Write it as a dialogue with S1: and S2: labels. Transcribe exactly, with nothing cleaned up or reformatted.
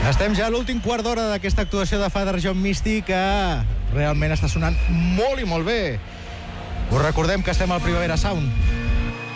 S1: Estem ja a l'últim quart d'hora d'aquesta actuació de Father John Misty, que realment està sonant molt i molt bé. Us recordem que estem al Primavera Sound.